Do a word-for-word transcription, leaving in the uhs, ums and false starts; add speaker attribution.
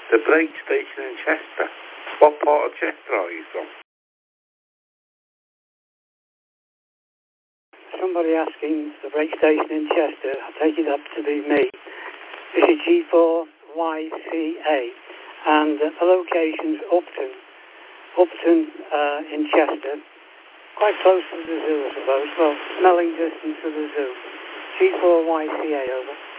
Speaker 1: The brake station in Chester. What part of Chester are you from?
Speaker 2: Somebody asking the brake station in Chester, I take it up to be me. This is G four Y C A, and uh, the location's Upton. Upton uh, in Chester, quite close to the zoo, I suppose. Well, smelling distance to the zoo. G four Y C A, over.